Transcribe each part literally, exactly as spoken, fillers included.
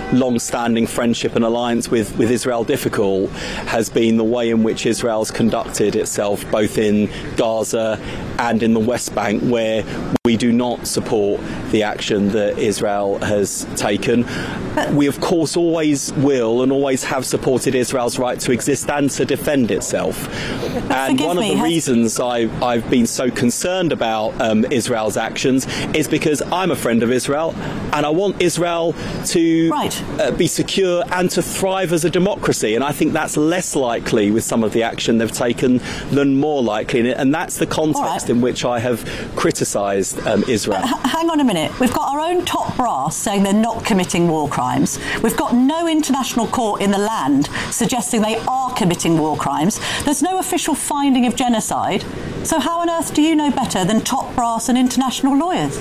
long-standing friendship and alliance with, with Israel difficult has been the way in which Israel's conducted itself, both in Gaza and in the West Bank, where we do not support the action that Israel has taken. We, of course, always will and always have supported Israel's right to exist and to defend itself. And one of the reasons I, I've been so concerned about um, Israel's actions is because I'm a friend of Israel, and I want Israel to right. uh, be secure and to thrive as a democracy. And I think that's less likely with some of the action they've taken than more likely. And that's the context right. in which I have criticised um, Israel. Uh, hang on a minute. We've got our own top brass saying they're not committing war crimes. We've got no international court in the land suggesting they are committing war crimes. There's no official finding of genocide. So how on earth do you know better than top brass and international lawyers?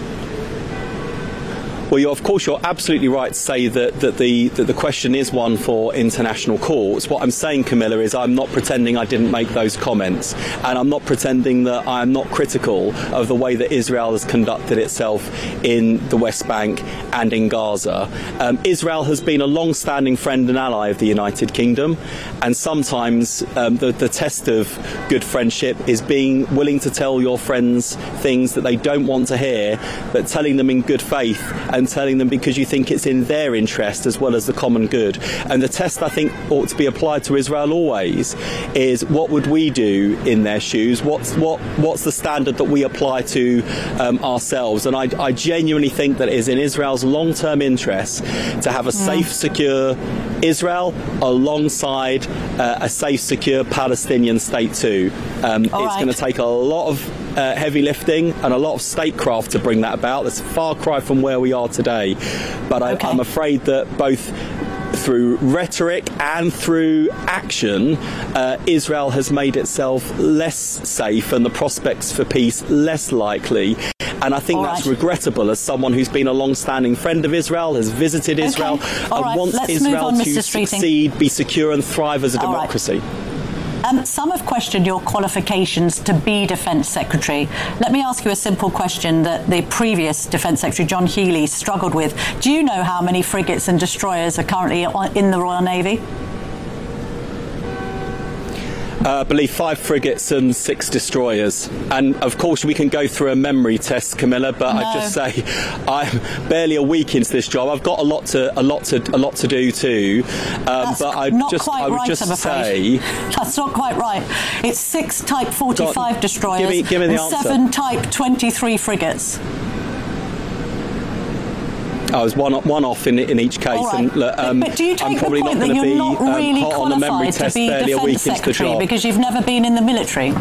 Well, you're, of course, you're absolutely right to say that, that, the, that the question is one for international courts. What I'm saying, Camilla, is I'm not pretending I didn't make those comments, and I'm not pretending that I'm not critical of the way that Israel has conducted itself in the West Bank and in Gaza. Um, Israel has been a long-standing friend and ally of the United Kingdom, and sometimes um, the, the test of good friendship is being willing to tell your friends things that they don't want to hear, but telling them in good faith and telling them because you think it's in their interest as well as the common good. And the test, I think, ought to be applied to Israel always is what would we do in their shoes? What's what what's the standard that we apply to um, ourselves? And I, I genuinely think that it is in Israel's long-term interest to have a mm. safe, secure Israel alongside uh, a safe, secure Palestinian state too. Um, it's right. going to take a lot of Uh, heavy lifting and a lot of statecraft to bring that about. That's a far cry from where we are today. But I, okay. I'm afraid that both through rhetoric and through action, uh, Israel has made itself less safe and the prospects for peace less likely. And I think All that's right. regrettable as someone who's been a long-standing friend of Israel, has visited okay. Israel, All and right. wants Let's Israel on, to succeed, be secure and thrive as a All democracy. Right. Um, some have questioned your qualifications to be Defence Secretary. Let me ask you a simple question that the previous Defence Secretary, John Healey, struggled with. Do you know how many frigates and destroyers are currently in the Royal Navy? Uh, I believe five frigates and six destroyers. And of course we can go through a memory test, Camilla, but no. I just say I'm barely a week into this job. I've got a lot to a lot to a lot to do too. Um, but I just quite I would right, just I'm say that's not quite right. It's six Type forty-five God, destroyers give me, give me the and answer. seven Type twenty-three frigates. I was one one off in in each case, right. and um, but, but do you take I'm probably the point not going to be not really um, hot on the memory test barely a week into the job because you've never been in the military.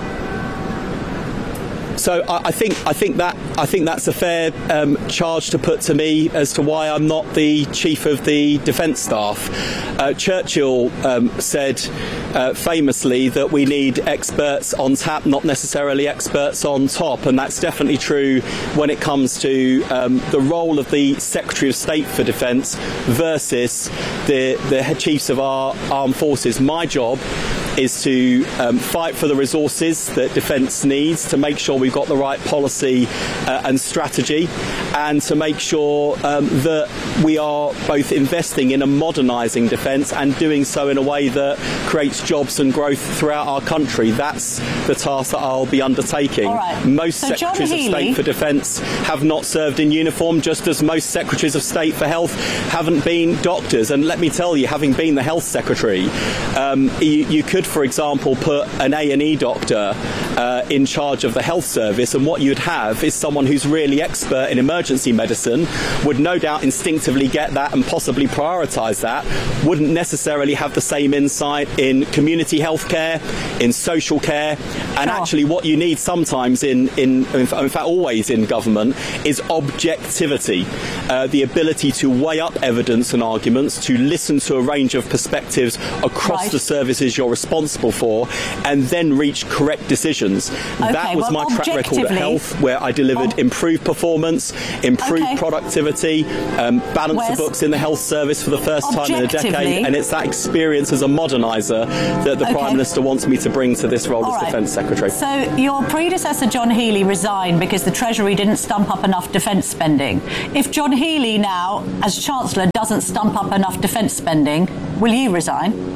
So I, I think I think that I think that's a fair um, charge to put to me as to why I'm not the chief of the defence staff. Uh, Churchill um, said uh, famously that we need experts on tap, not necessarily experts on top, and that's definitely true when it comes to um, the role of the Secretary of State for Defence versus the the head chiefs of our armed forces. My job is to um, fight for the resources that defence needs, to make sure we've got the right policy uh, and strategy, and to make sure um, that we are both investing in and modernising defence and doing so in a way that creates jobs and growth throughout our country. That's the task that I'll be undertaking. Right. Most so Secretaries of State for Defence have not served in uniform, just as most Secretaries of State for Health haven't been doctors. And let me tell you, having been the Health Secretary, um, you, you could, for example, put an A and E doctor uh, in charge of the health service, and what you'd have is someone who's really expert in emergency medicine, would no doubt instinctively get that and possibly prioritise that, wouldn't necessarily have the same insight in community health care, in social care, and sure. actually what you need sometimes in, in, in fact always in government, is objectivity, uh, the ability to weigh up evidence and arguments, to listen to a range of perspectives across right. the services you're responsible responsible for, and then reach correct decisions. Okay, that was well, my track record at Health, where I delivered ob- improved performance, improved okay. productivity, um, balance Where's, the books in the health service for the first time in a decade, and it's that experience as a moderniser that the okay. Prime Minister wants me to bring to this role All as right. Defence Secretary. So your predecessor John Healey resigned because the Treasury didn't stump up enough defence spending. If John Healey now, as Chancellor, doesn't stump up enough defence spending, will you resign?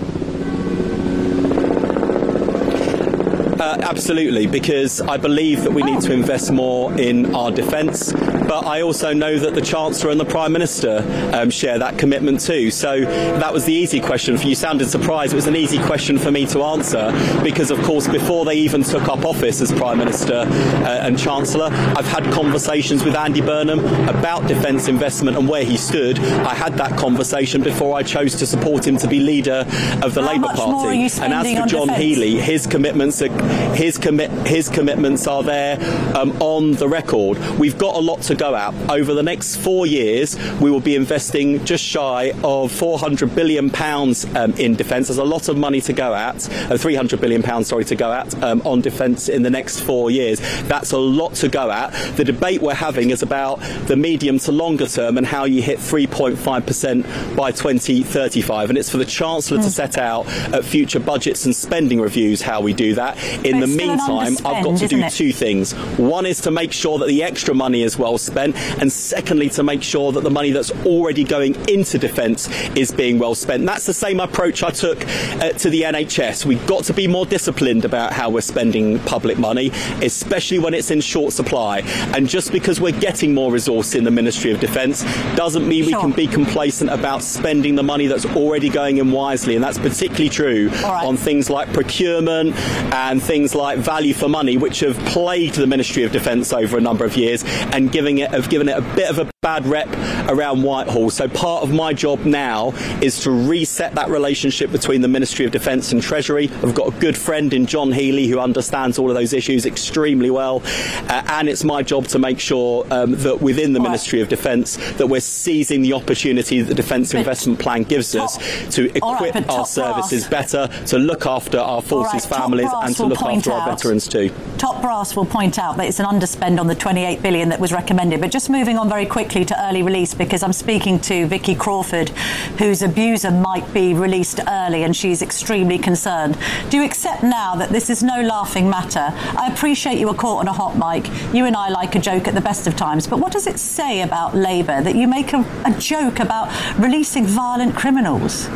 Uh, absolutely, because I believe that we need to invest more in our defence, but I also know that the Chancellor and the Prime Minister um, share that commitment too. So that was the easy question for you. You sounded surprised. It was an easy question for me to answer because, of course, before they even took up office as Prime Minister uh, and Chancellor, I've had conversations with Andy Burnham about defence investment and where he stood. I had that conversation before I chose to support him to be leader of the How Labour much more are Party. you And as spending for on John defence? Healey, his commitments are His commit his commitments are there um, on the record. We've got a lot to go at. Over the next four years, we will be investing just shy of four hundred billion pounds um, in defence. There's a lot of money to go at, uh, three hundred billion pounds, sorry, to go at um, on defence in the next four years. That's a lot to go at. The debate we're having is about the medium to longer term and how you hit three point five percent by twenty thirty-five. And it's for the Chancellor mm. to set out at future budgets and spending reviews how we do that. In the meantime, I've got to do two things. One is to make sure that the extra money is well spent, and secondly, to make sure that the money that's already going into defence is being well spent. And that's the same approach I took uh, to the N H S. We've got to be more disciplined about how we're spending public money, especially when it's in short supply. And just because we're getting more resource in the Ministry of Defence doesn't mean sure. we can be complacent about spending the money that's already going in wisely. And that's particularly true right. on things like procurement and things like value for money, which have plagued the Ministry of Defence over a number of years and giving it have given it a bit of a bad rep around Whitehall. So part of my job now is to reset that relationship between the Ministry of Defence and Treasury. I've got a good friend in John Healey who understands all of those issues extremely well, uh, and it's my job to make sure um, that within the all Ministry right. of Defence that we're seizing the opportunity that the Defence but Investment Plan gives top, us to equip right, our services brass. better, to look after our forces' right, families and to look after our veterans too. Top brass will point out that it's an underspend on the twenty-eight billion that was recommended. But just moving on very quickly to early release, because I'm speaking to Vicky Crawford, whose abuser might be released early, and she's extremely concerned. Do you accept now that this is no laughing matter? I appreciate you were caught on a hot mic. You and I like a joke at the best of times, but what does it say about Labour that you make a, a joke about releasing violent criminals?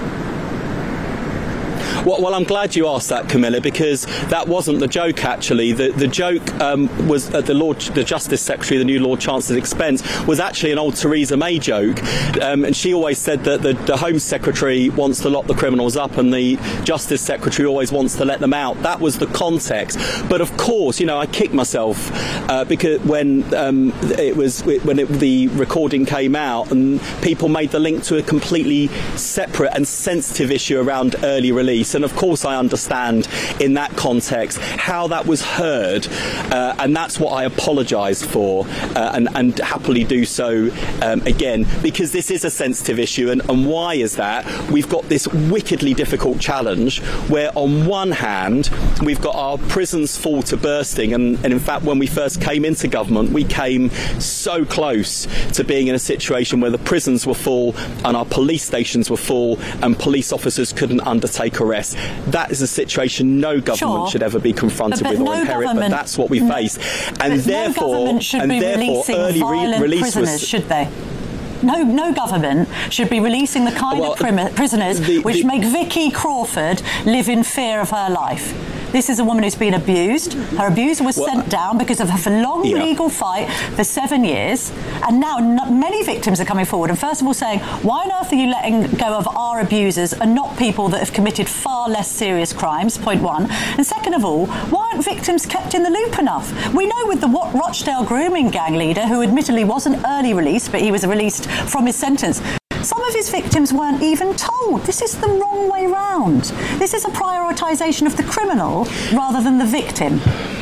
Well, well, I'm glad you asked that, Camilla, because that wasn't the joke, actually. The, the joke um, was at the Lord, the Justice Secretary, the new Lord Chancellor's expense, was actually an old Theresa May joke. Um, and she always said that the, the Home Secretary wants to lock the criminals up and the Justice Secretary always wants to let them out. That was the context. But of course, you know, I kicked myself uh, because when um, it was when it, the recording came out and people made the link to a completely separate and sensitive issue around early release. And of course I understand in that context how that was heard, uh, and that's what I apologised for, uh, and, and happily do so um, again, because this is a sensitive issue. And, and why is that? We've got this wickedly difficult challenge where on one hand we've got our prisons full to bursting, and, and in fact when we first came into government we came so close to being in a situation where the prisons were full and our police stations were full and police officers couldn't undertake arrests. That is a situation no government sure. should ever be confronted but, but with or no inherit, but that's what we no, face. And therefore, no government should and be therefore releasing early violent re- release prisoners, was, should they? No, no government should be releasing the kind well, of prim- prisoners the, which the, make Vicky Crawford live in fear of her life. This is a woman who's been abused. Her abuser was well, sent down because of her long yeah. legal fight for seven years. And now n- many victims are coming forward and first of all saying, why on earth are you letting go of our abusers and not people that have committed far less serious crimes, point one. And second of all, why aren't victims kept in the loop enough? We know with the Rochdale grooming gang leader, who admittedly wasn't early released, but he was released from his sentence, some of his victims weren't even told. This is the wrong way round. This is a prioritisation of the criminal rather than the victim.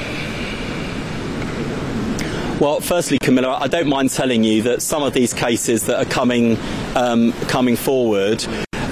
Well, firstly, Camilla, I don't mind telling you that some of these cases that are coming um, coming forward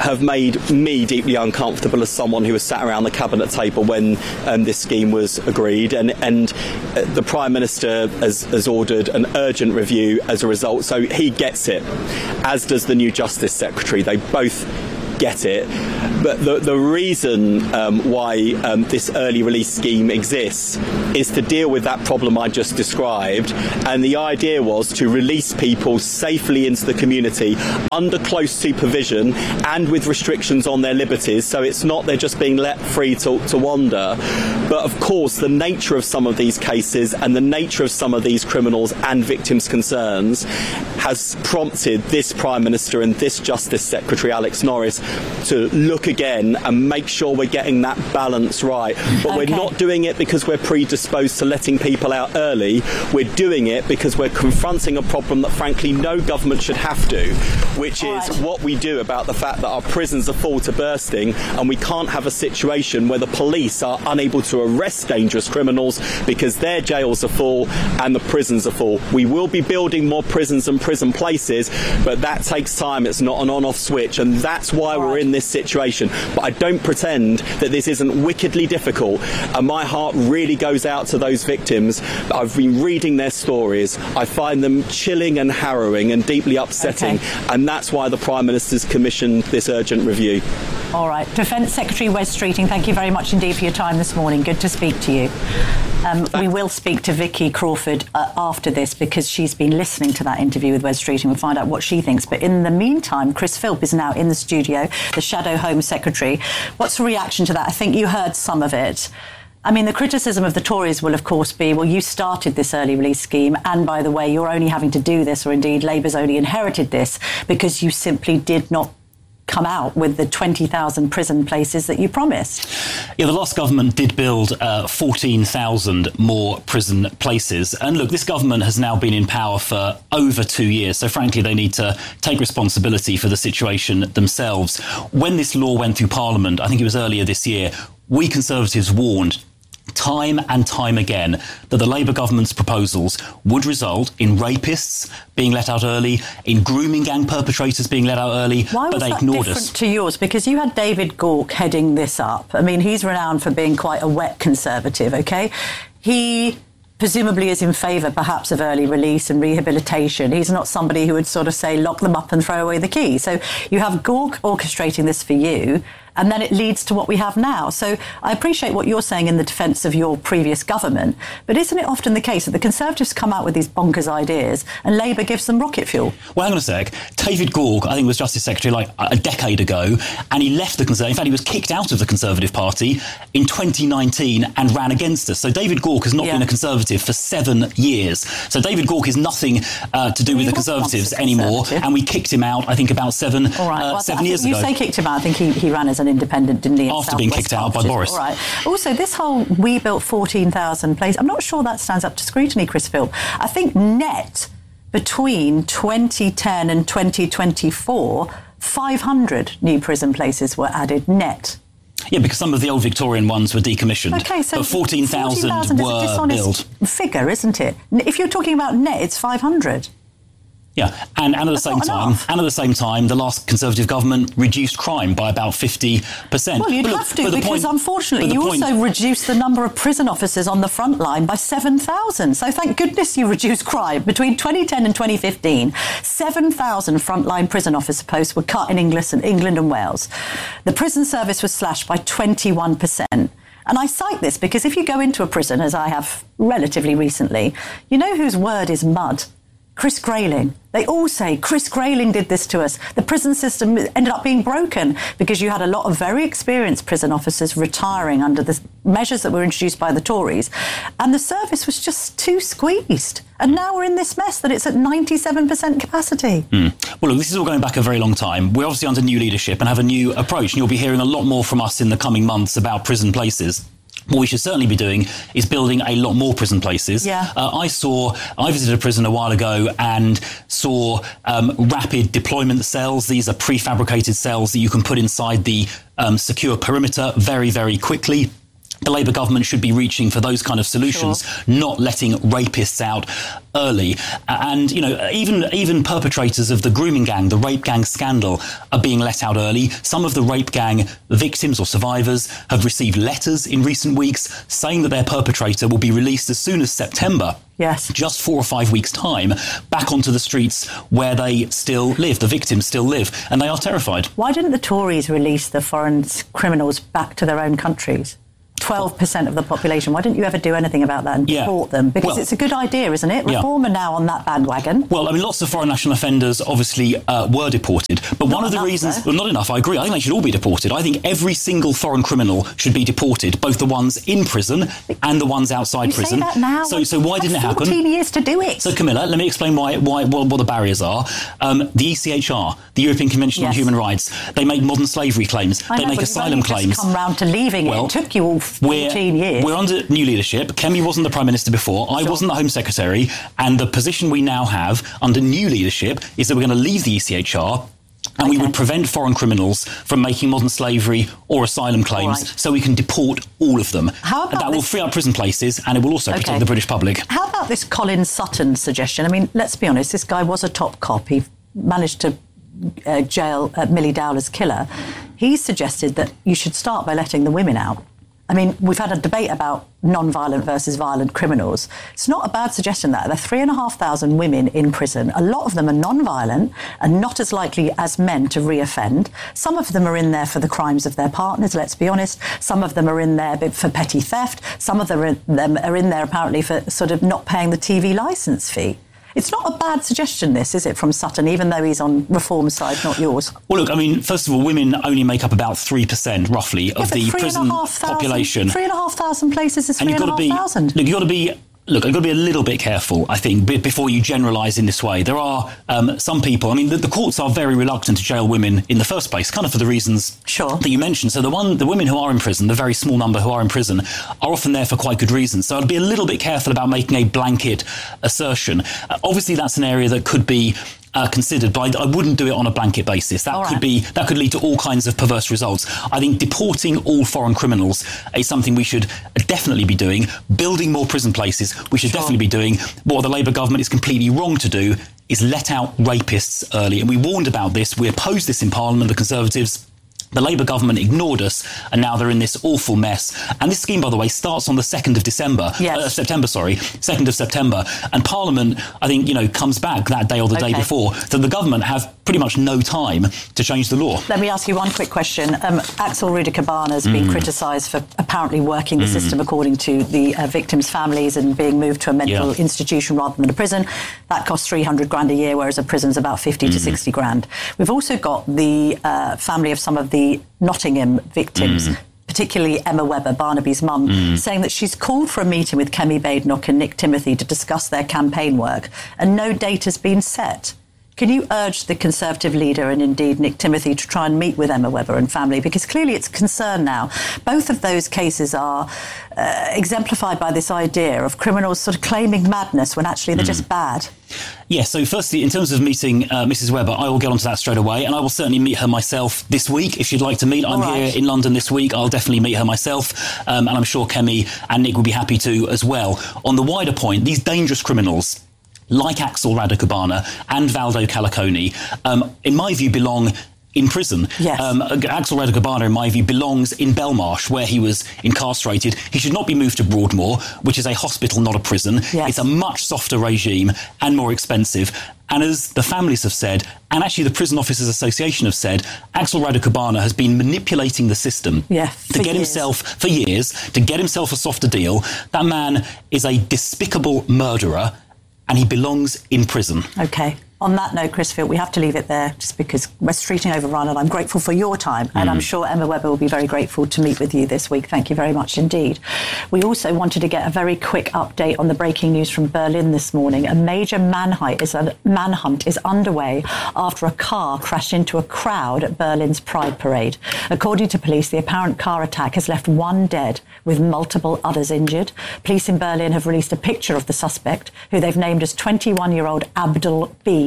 have made me deeply uncomfortable as someone who was sat around the cabinet table when um, this scheme was agreed, and and uh, the Prime Minister has, has ordered an urgent review as a result, so he gets it, as does the new Justice Secretary. They both get it. But the, the reason um, why um, this early release scheme exists is to deal with that problem I just described, and the idea was to release people safely into the community under close supervision and with restrictions on their liberties, so it's not they're just being let free to, to wander. But of course the nature of some of these cases and the nature of some of these criminals and victims' concerns has prompted this Prime Minister and this Justice Secretary, Alex Norris, to look again and make sure we're getting that balance right. But okay. We're not doing it because we're predisposed to letting people out early. We're doing it because we're confronting a problem that frankly no government should have to, which All is right. what we do about the fact that our prisons are full to bursting, and we can't have a situation where the police are unable to arrest dangerous criminals because their jails are full and the prisons are full. We will be building more prisons and prison places, but that takes time. It's not an on-off switch, and that's why All we're right. in this situation. But I don't pretend that this isn't wickedly difficult, and my heart really goes out to those victims. I've been reading their stories. I find them chilling and harrowing and deeply upsetting, okay. and that's why the Prime Minister's commissioned this urgent review. All right. Defence Secretary Wes Streeting, thank you very much indeed for your time this morning. Good to speak to you. Um, we will speak to Vicky Crawford uh, after this because she's been listening to that interview with Wes Streeting. We'll find out what she thinks. But in the meantime, Chris Philp is now in the studio, the Shadow Home Secretary. What's the reaction to that? I think you heard some of it. I mean, the criticism of the Tories will, of course, be, well, you started this early release scheme, and by the way, you're only having to do this, or indeed Labour's only inherited this, because you simply did not come out with the twenty thousand prison places that you promised. Yeah, the last government did build uh, fourteen thousand more prison places. And look, this government has now been in power for over two years. So frankly, they need to take responsibility for the situation themselves. When this law went through Parliament, I think it was earlier this year, we Conservatives warned time and time again that the Labour government's proposals would result in rapists being let out early, in grooming gang perpetrators being let out early, Why but was they that ignored different us. To yours? Because you had David Gauke heading this up. I mean, he's renowned for being quite a wet Conservative, OK? He presumably is in favour, perhaps, of early release and rehabilitation. He's not somebody who would sort of say, lock them up and throw away the key. So you have Gauke orchestrating this for you, and then it leads to what we have now. So I appreciate what you're saying in the defence of your previous government, but isn't it often the case that the Conservatives come out with these bonkers ideas and Labour gives them rocket fuel? Well, hang on a sec. David Gauke, I think, was Justice Secretary like a decade ago, and he left the Conservative. In fact, he was kicked out of the Conservative Party in twenty nineteen and ran against us. So David Gauke has not yeah. been a Conservative for seven years. So David Gauke is nothing uh, to do with the Conservatives anymore, and we kicked him out, I think, about seven, All right. uh, well, seven I years you ago. You say kicked him out. I think he, he ran as an independent, didn't he? After being kicked out by Boris. All right. Also, this whole we built fourteen thousand places, I'm not sure that stands up to scrutiny, Chris Philp. I think net between twenty ten and twenty twenty-four, five hundred new prison places were added net. Yeah, because some of the old Victorian ones were decommissioned. Okay, so but fourteen thousand were is a dishonest built. Figure, isn't it? If you're talking about net, it's five hundred. Yeah, and, and at the That's same time, enough. and at the same time, the last Conservative government reduced crime by about fifty percent. Well, you'd but have look, to, but because point, unfortunately, you point, also reduced the number of prison officers on the front line by seven thousand. So thank goodness you reduced crime. Between twenty ten and twenty fifteen, seven thousand frontline prison officer posts were cut in England and, England and Wales. The prison service was slashed by twenty-one percent. And I cite this because if you go into a prison, as I have relatively recently, you know whose word is mud? Chris Grayling. They all say Chris Grayling did this to us. The prison system ended up being broken because you had a lot of very experienced prison officers retiring under the measures that were introduced by the Tories. And the service was just too squeezed. And now we're in this mess that it's at ninety-seven percent capacity. Mm. Well, look, this is all going back a very long time. We're obviously under new leadership and have a new approach. And you'll be hearing a lot more from us in the coming months about prison places. What we should certainly be doing is building a lot more prison places. Yeah. Uh, I saw, I visited a prison a while ago and saw um, rapid deployment cells. These are prefabricated cells that you can put inside the um, secure perimeter very, very quickly. the Labour government should be reaching for those kind of solutions, sure. not letting rapists out early. And, you know, even even perpetrators of the grooming gang, the rape gang scandal, are being let out early. Some of the rape gang victims or survivors have received letters in recent weeks saying that their perpetrator will be released as soon as September. Yes. Just four or five weeks' time, back onto the streets where they still live, the victims still live, and they are terrified. Why didn't the Tories release the foreign criminals back to their own countries? twelve percent of the population. Why didn't you ever do anything about that and yeah. deport them? Because well, it's a good idea, isn't it? Reform yeah. are now on that bandwagon. Well, I mean, lots of foreign national offenders obviously uh, were deported. But not one of the enough, reasons... Though. Well, not enough, I agree. I think they should all be deported. I think every single foreign criminal should be deported, both the ones in prison and the ones outside you prison. Say that now. So, so why didn't it happen? fourteen years to do it. So, Camilla, let me explain why, why what, what the barriers are. Um, the E C H R, the European Convention yes. on Human Rights, they make modern slavery claims. I they know, make but asylum you've only claims. Just come round to leaving well, it. It took you all fourteen we're, years. We're under new leadership. Kemi wasn't the Prime Minister before. I sure. wasn't the Home Secretary. And the position we now have under new leadership is that we're going to leave the E C H R and okay. we would prevent foreign criminals from making modern slavery or asylum claims right. so we can deport all of them. How about and that this? will free up prison places and it will also okay. protect the British public. How about this Colin Sutton suggestion? I mean, let's be honest, this guy was a top cop. He managed to uh, jail uh, Millie Dowler's killer. He suggested that you should start by letting the women out. I mean, we've had a debate about non-violent versus violent criminals. It's not a bad suggestion that. There are three and a half thousand women in prison. A lot of them are non-violent and not as likely as men to reoffend. Some of them are in there for the crimes of their partners, let's be honest. Some of them are in there for petty theft. Some of them are in there apparently for sort of not paying the T V licence fee. It's not a bad suggestion, this, is it, from Sutton, even though he's on Reform's side, not yours? Well, look, I mean, first of all, women only make up about three percent, roughly, yeah, of the prison population. Three and a half thousand places is three and, and a half be, thousand. Look, you've got to be... Look, you've got to be a little bit careful, I think, before you generalise in this way. There are um, some people... I mean, the, the courts are very reluctant to jail women in the first place, kind of for the reasons sure. that you mentioned. So the one, the women who are in prison, the very small number who are in prison, are often there for quite good reasons. So I'd be a little bit careful about making a blanket assertion. Uh, obviously, that's an area that could be... Uh, considered, but I, I wouldn't do it on a blanket basis. That all could right. be that could lead to all kinds of perverse results. I think deporting all foreign criminals is something we should definitely be doing. Building more prison places, we should sure. definitely be doing. What the Labour government is completely wrong to do is let out rapists early. And we warned about this. We opposed this in Parliament, the Conservatives. The Labour government ignored us, and now they're in this awful mess. And this scheme, by the way, starts on the second of December. Yes. Uh, September, sorry. second of September. And Parliament, I think, you know, comes back that day or the okay. day before. So the government have pretty much no time to change the law. Let me ask you one quick question. Um, Axel Rueda-Cabana has mm. been criticised for apparently working the mm. system according to the uh, victims' families and being moved to a mental yeah. institution rather than a prison. That costs three hundred grand a year, whereas a prison's about fifty mm. to sixty grand. We've also got the uh, family of some of the Nottingham victims, mm. particularly Emma Webber, Barnaby's mum, mm. saying that she's called for a meeting with Kemi Badenoch and Nick Timothy to discuss their campaign work, and no date has been set. Can you urge the Conservative leader and indeed Nick Timothy to try and meet with Emma Webber and family? Because clearly it's a concern now. Both of those cases are uh, exemplified by this idea of criminals sort of claiming madness when actually they're mm. just bad. Yeah, so firstly, in terms of meeting uh, Missus Webber, I will get onto that straight away, and I will certainly meet her myself this week. If she'd like to meet, I'm right. here in London this week. I'll definitely meet her myself, um, and I'm sure Kemi and Nick will be happy to as well. On the wider point, these dangerous criminals, like Axel Rueda-Cabana and Valdo Calaconi, um, in my view, belong in prison. Yes. Um, Axel Rueda-Cabana, in my view, belongs in Belmarsh, where he was incarcerated. He should not be moved to Broadmoor, which is a hospital, not a prison. Yes. It's a much softer regime and more expensive. And as the families have said, and actually the Prison Officers Association have said, Axel Rueda-Cabana has been manipulating the system yeah, to get years. himself, for years, to get himself a softer deal. That man is a despicable murderer, and he belongs in prison. OK. On that note, Chris Field, we have to leave it there just because we're streeting overrun, and I'm grateful for your time. And mm. I'm sure Emma Webber will be very grateful to meet with you this week. Thank you very much indeed. We also wanted to get a very quick update on the breaking news from Berlin this morning. A major manhunt is, a manhunt is underway after a car crashed into a crowd at Berlin's Pride Parade. According to police, the apparent car attack has left one dead with multiple others injured. Police in Berlin have released a picture of the suspect, who they've named as twenty-one-year-old Abdul B.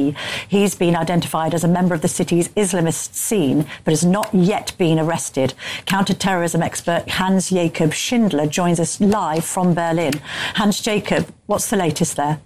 T. He's been identified as a member of the city's Islamist scene, but has not yet been arrested. Counter-terrorism expert Hans-Jakob Schindler joins us live from Berlin. Hans-Jakob, what's the latest there?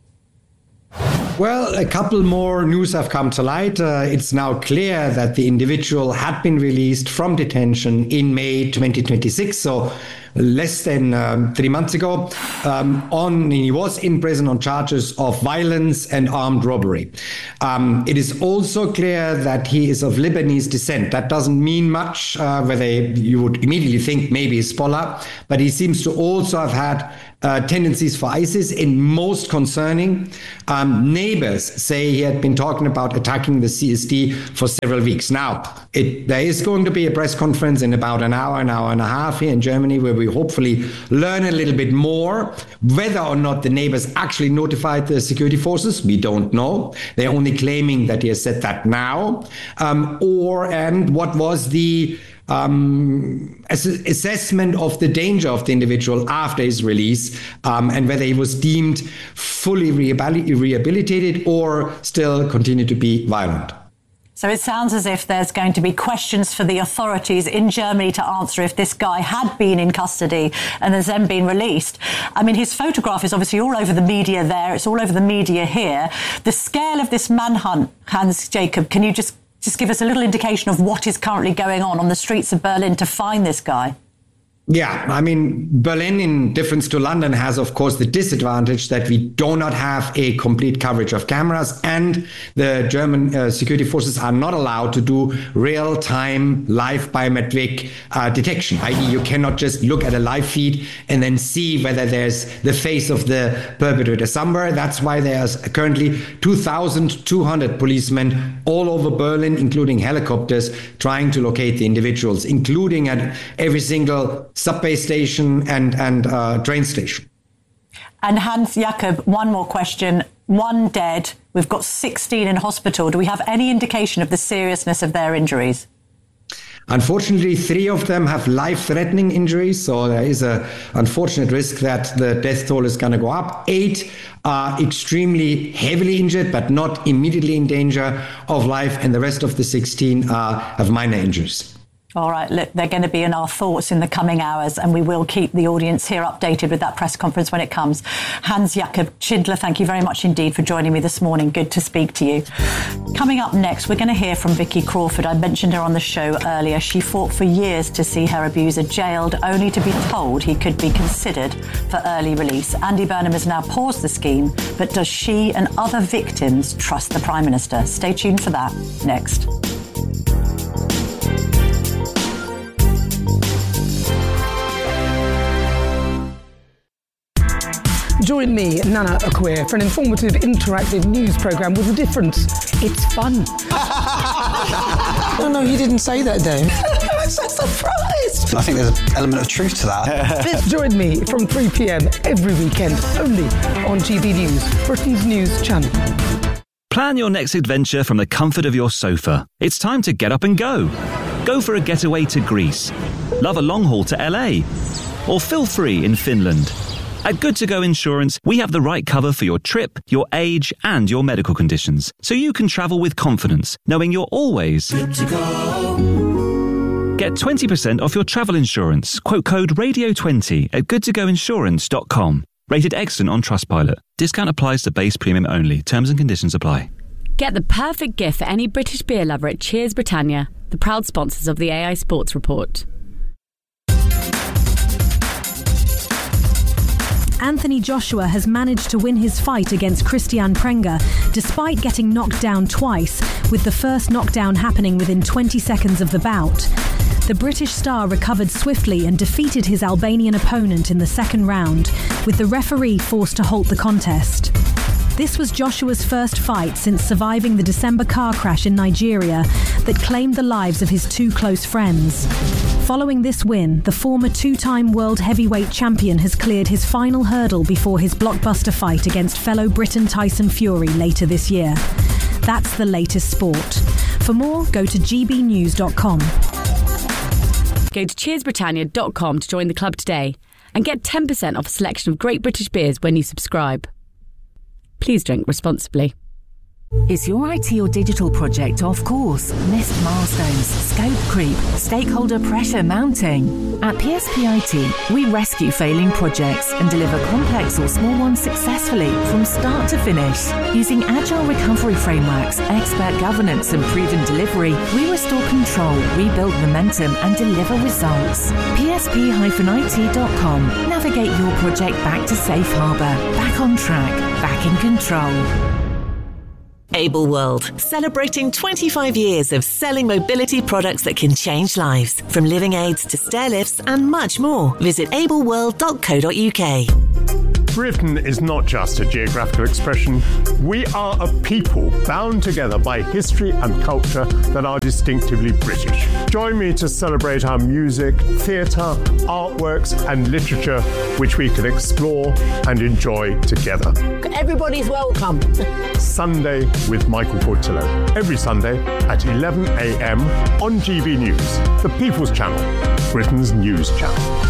Well, a couple more news have come to light. Uh, it's now clear that the individual had been released from detention in May twenty twenty-six, so less than um, three months ago. Um, on he was in prison on charges of violence and armed robbery. Um, it is also clear that he is of Lebanese descent. That doesn't mean much, uh, whether you would immediately think maybe Hezbollah, but he seems to also have had uh, tendencies for ISIS. In most concerning, um, neighbors say he had been talking about attacking the C S D for several weeks. Now, it, there is going to be a press conference in about an hour, an hour and a half here in Germany, where we hopefully learn a little bit more. Whether or not the neighbors actually notified the security forces, we don't know. They're only claiming that he has said that now. Um, or, and what was the um, ass- assessment of the danger of the individual after his release, um, and whether he was deemed fully rehabil- rehabilitated or still continued to be violent. So it sounds as if there's going to be questions for the authorities in Germany to answer if this guy had been in custody and has then been released. I mean, his photograph is obviously all over the media there. It's all over the media here. The scale of this manhunt, Hans-Jakob, can you just, just give us a little indication of what is currently going on on the streets of Berlin to find this guy? Yeah, I mean, Berlin, in difference to London, has, of course, the disadvantage that we do not have a complete coverage of cameras, and the German uh, security forces are not allowed to do real-time live biometric uh, detection, that is you cannot just look at a live feed and then see whether there's the face of the perpetrator somewhere. That's why there's currently two thousand two hundred policemen all over Berlin, including helicopters, trying to locate the individuals, including at every single subway station and, and uh, train station. And Hans-Jakob, one more question. One dead. We've got sixteen in hospital. Do we have any indication of the seriousness of their injuries? Unfortunately, three of them have life-threatening injuries, so there is a unfortunate risk that the death toll is going to go up. Eight are extremely heavily injured, but not immediately in danger of life, and the rest of the sixteen uh, have minor injuries. All right, look, they're going to be in our thoughts in the coming hours, and we will keep the audience here updated with that press conference when it comes. Hans-Jakob Schindler, thank you very much indeed for joining me this morning. Good to speak to you. Coming up next, we're going to hear from Vicky Crawford. I mentioned her on the show earlier. She fought for years to see her abuser jailed, only to be told he could be considered for early release. Andy Burnham has now paused the scheme, but does she and other victims trust the Prime Minister? Stay tuned for that next. Join me, Nana Akweer, for an informative, interactive news programme with a difference. It's fun. No, no, you didn't say that, Dave. I'm so surprised. I think there's an element of truth to that. Join me from three p.m. every weekend, only on G B News, Britain's news channel. Plan your next adventure from the comfort of your sofa. It's time to get up and go. Go for a getaway to Greece. Love a long haul to L A. Or feel free in Finland. At Good To Go Insurance, we have the right cover for your trip, your age, and your medical conditions, so you can travel with confidence, knowing you're always good to go. Get twenty percent off your travel insurance. Quote code radio twenty at good to go insurance dot com. Rated excellent on Trustpilot. Discount applies to base premium only. Terms and conditions apply. Get the perfect gift for any British beer lover at Cheers Britannia, the proud sponsors of the A I Sports Report. Anthony Joshua has managed to win his fight against Christian Prenga, despite getting knocked down twice, with the first knockdown happening within twenty seconds of the bout. The British star recovered swiftly and defeated his Albanian opponent in the second round, with the referee forced to halt the contest. This was Joshua's first fight since surviving the December car crash in Nigeria that claimed the lives of his two close friends. Following this win, the former two-time world heavyweight champion has cleared his final hurdle before his blockbuster fight against fellow Briton Tyson Fury later this year. That's the latest sport. For more, go to g b news dot com. Go to cheers britannia dot com to join the club today and get ten percent off a selection of great British beers when you subscribe. Please drink responsibly. Is your I T or digital project off course? Missed milestones, scope creep, stakeholder pressure mounting? At P S P I T, we rescue failing projects and deliver complex or small ones successfully from start to finish. Using agile recovery frameworks, expert governance and proven delivery, we restore control, rebuild momentum and deliver results. P S P I T dot com. Navigate your project back to safe harbour, back on track, back in control. Able World, celebrating twenty-five years of selling mobility products that can change lives. From living aids to stair lifts and much more. Visit able world dot co dot uk. Britain is not just a geographical expression. We are a people bound together by history and culture that are distinctively British. Join me to celebrate our music, theatre, artworks and literature, which we can explore and enjoy together. Everybody's welcome. Sunday with Michael Portillo. Every Sunday at eleven a.m. on G B News, the People's Channel, Britain's news channel.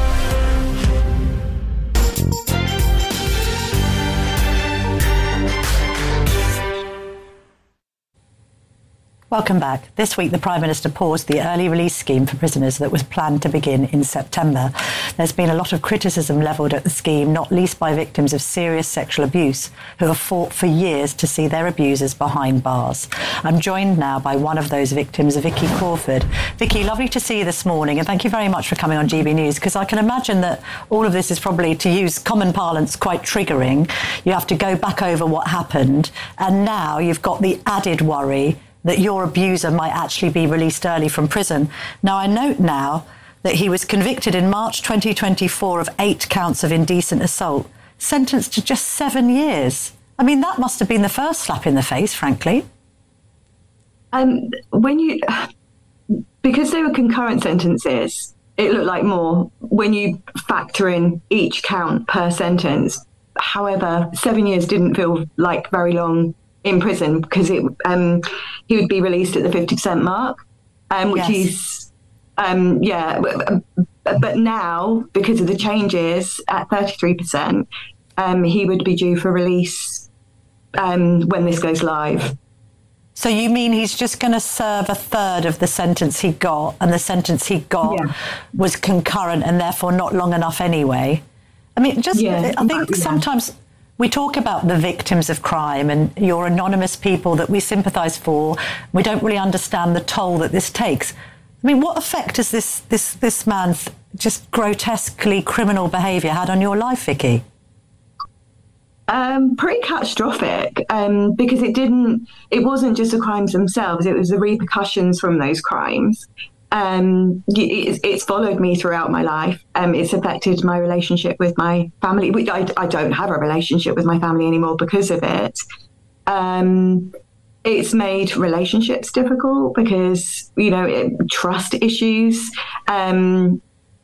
Welcome back. This week, the Prime Minister paused the early release scheme for prisoners that was planned to begin in September. There's been a lot of criticism levelled at the scheme, not least by victims of serious sexual abuse who have fought for years to see their abusers behind bars. I'm joined now by one of those victims, Vicky Crawford. Vicky, lovely to see you this morning, and thank you very much for coming on G B News, because I can imagine that all of this is probably, to use common parlance, quite triggering. You have to go back over what happened, and now you've got the added worry that your abuser might actually be released early from prison. Now, I note now that he was convicted in March twenty twenty-four of eight counts of indecent assault, sentenced to just seven years. I mean, that must have been the first slap in the face, frankly. Um, when you, because they were concurrent sentences, it looked like more when you factor in each count per sentence. However, seven years didn't feel like very long in prison, because it, um, he would be released at the fifty percent mark, um, which yes. is, um, yeah. But, but now, because of the changes at thirty-three percent, um, he would be due for release um, when this goes live. So you mean he's just going to serve a third of the sentence he got, and the sentence he got yeah. was concurrent and therefore not long enough anyway? I mean, just yeah, I think yeah. sometimes we talk about the victims of crime and your anonymous people that we sympathise for. We don't really understand the toll that this takes. I mean, what effect has this this this man's just grotesquely criminal behaviour had on your life, Vicky? Um, pretty catastrophic, um, because it didn't. It wasn't just the crimes themselves; it was the repercussions from those crimes. Um, it's, it's followed me throughout my life. Um, it's affected my relationship with my family. We, I, I don't have a relationship with my family anymore because of it. Um, it's made relationships difficult because, you know, it, trust issues. Um,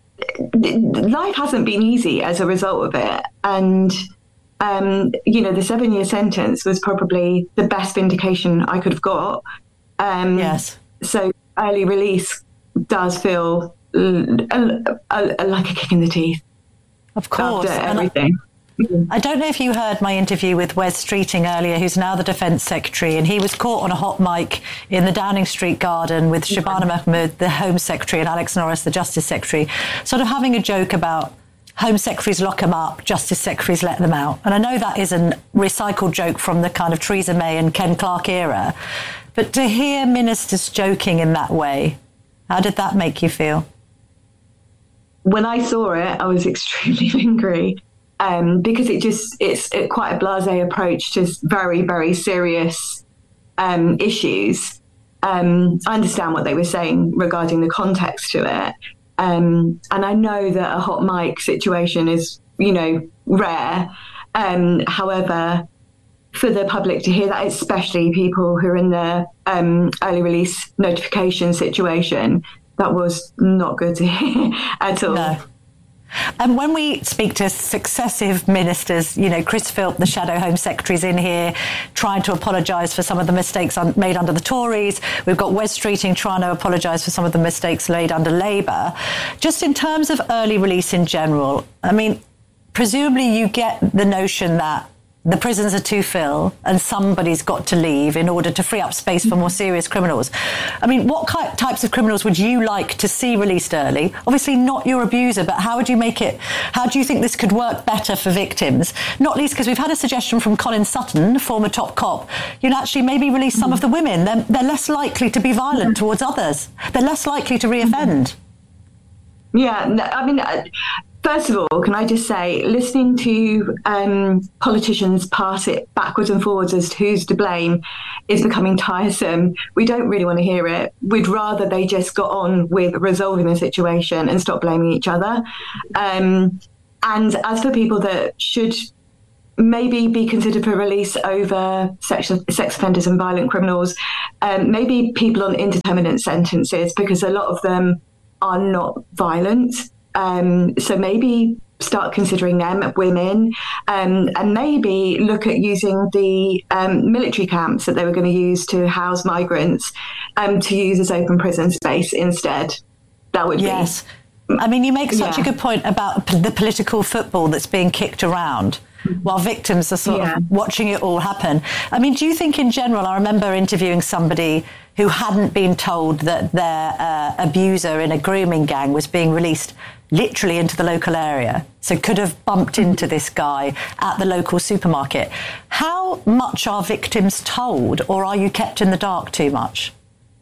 life hasn't been easy as a result of it. And, um, you know, the seven-year sentence was probably the best vindication I could have got. Um, yes. So early release does feel a, a, a, like a kick in the teeth. Of course. After everything. I, I don't know if you heard my interview with Wes Streeting earlier, who's now the Defence Secretary, and he was caught on a hot mic in the Downing Street garden with Shabana Mahmood, the Home Secretary, and Alex Norris, the Justice Secretary, sort of having a joke about Home Secretaries lock them up, Justice Secretaries let them out. And I know that is a recycled joke from the kind of Theresa May and Ken Clarke era, but to hear ministers joking in that way, how did that make you feel? When I saw it, I was extremely angry um, because it just, it's it, quite a blasé approach to very, very serious um, issues. Um, I understand what they were saying regarding the context to it. Um, and I know that a hot mic situation is, you know, rare. Um, however, for the public to hear that, especially people who are in the um, early release notification situation, that was not good to hear at all. No. And when we speak to successive ministers, you know, Chris Philp, the Shadow Home Secretary's in here trying to apologise for some of the mistakes un- made under the Tories. We've got Wes Streeting trying to apologise for some of the mistakes made under Labour. Just in terms of early release in general, I mean, presumably you get the notion that the prisons are too full and somebody's got to leave in order to free up space for more serious criminals. I mean, what types of criminals would you like to see released early? Obviously not your abuser, but how would you make it, how do you think this could work better for victims? Not least because we've had a suggestion from Colin Sutton, former top cop, you know, actually maybe release some of the women. They're, they're less likely to be violent towards others. They're less likely to reoffend. Yeah, no, I mean... Uh, First of all, can I just say, listening to um, politicians pass it backwards and forwards as to who's to blame is becoming tiresome. We don't really want to hear it. We'd rather they just got on with resolving the situation and stop blaming each other. Um, and as for people that should maybe be considered for release over sex, sex offenders and violent criminals, um, maybe people on indeterminate sentences, because a lot of them are not violent. Um, so maybe start considering them, women, um, and maybe look at using the um, military camps that they were going to use to house migrants um, to use as open prison space instead. That would yes. be... Yes. I mean, you make such yeah. a good point about the political football that's being kicked around while victims are sort yeah. of watching it all happen. I mean, do you think in general, I remember interviewing somebody who hadn't been told that their uh, abuser in a grooming gang was being released literally into the local area, so could have bumped into this guy at the local supermarket. How much are victims told, or are you kept in the dark too much?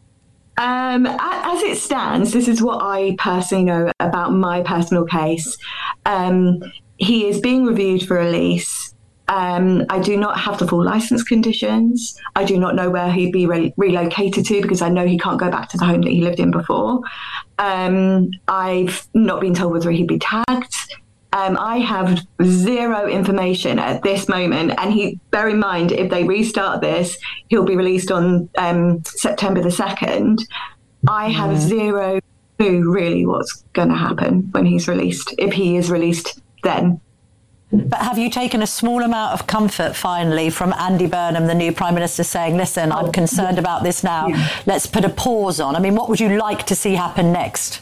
Um, as it stands, this is what I personally know about my personal case. Um, he is being reviewed for release. Um, I do not have the full licence conditions. I do not know where he'd be re- relocated to, because I know he can't go back to the home that he lived in before. Um, I've not been told whether he'd be tagged. Um, I have zero information at this moment. And he, bear in mind, if they restart this, he'll be released on um, September the second. I have mm. zero clue really what's going to happen when he's released, if he is released then. But have you taken a small amount of comfort finally from Andy Burnham, the new Prime Minister, saying, listen, I'm concerned about this now, yeah. let's put a pause on? I mean, what would you like to see happen next?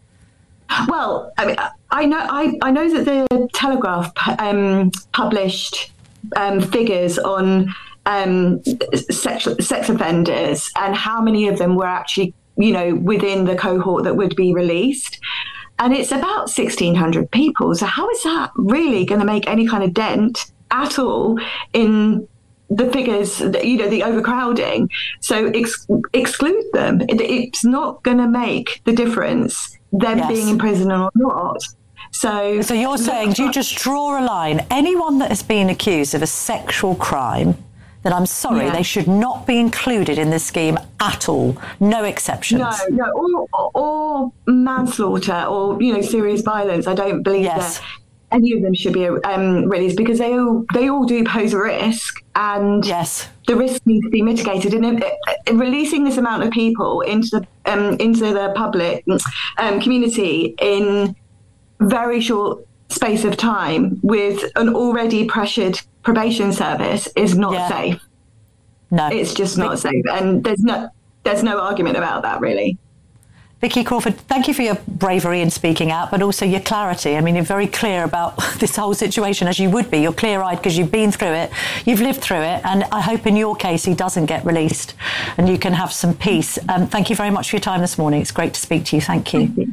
Well, I mean, I know I, I know that the Telegraph um, published um, figures on um, sex, sex offenders and how many of them were actually, you know, within the cohort that would be released. And it's about sixteen hundred people. So how is that really going to make any kind of dent at all in the figures, you know, the overcrowding? So ex- exclude them. It, it's not going to make the difference, them yes. being in prison or not. So, so you're saying, do you just draw a line? Anyone that has been accused of a sexual crime, then I'm sorry, yeah. they should not be included in this scheme at all. No exceptions. No, no, or, or manslaughter or, you know, serious violence. I don't believe yes. that any of them should be um, released, because they all they all do pose a risk, and yes. the risk needs to be mitigated. And uh, uh, releasing this amount of people into the um, into the public um, community in very short space of time with an already pressured probation service is not yeah. safe. No, it's just not Vic- safe, and there's no there's no argument about that, really. Vicky Crawford, thank you for your bravery in speaking out, but also your clarity. I mean, you're very clear about this whole situation, as you would be. You're clear-eyed because you've been through it, you've lived through it, and I hope in your case he doesn't get released and you can have some peace. Um, thank you very much for your time this morning. It's great to speak to you. Thank you. Thank you.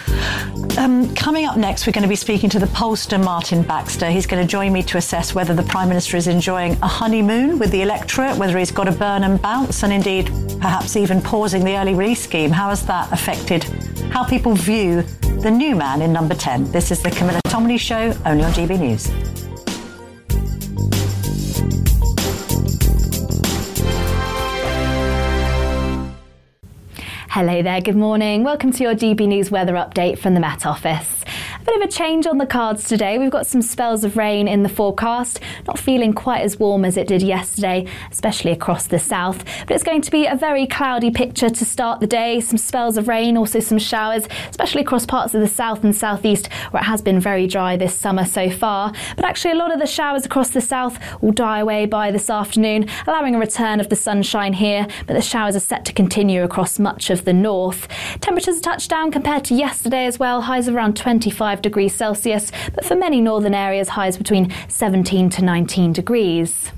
Um, coming up next, we're going to be speaking to the pollster Martin Baxter. He's going to join me to assess whether the Prime Minister is enjoying a honeymoon with the electorate, whether he's got a Burnham bounce, and indeed perhaps even pausing the early release scheme. How has that affected how people view the new man in number ten? This is the Camilla Tominey Show, only on G B News. Hello there, good morning. Welcome to your G B News weather update from the Met Office. A bit of a change on the cards today. We've got some spells of rain in the forecast, not feeling quite as warm as it did yesterday, especially across the south. But it's going to be a very cloudy picture to start the day. Some spells of rain, also some showers, especially across parts of the south and southeast where it has been very dry this summer so far. But actually a lot of the showers across the south will die away by this afternoon, allowing a return of the sunshine here. But the showers are set to continue across much of the north. Temperatures a touch down compared to yesterday as well. Highs of around twenty-five twenty-five degrees Celsius, but for many northern areas, highs between seventeen to nineteen degrees.